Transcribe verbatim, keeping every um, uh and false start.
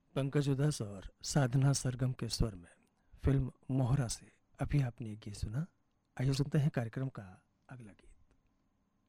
पंकज उदास और साधना सरगम के स्वर में फिल्म मोहरा से अभी आपने ये गीत सुना। आइए सुनते हैं कार्यक्रम का अगला गीत।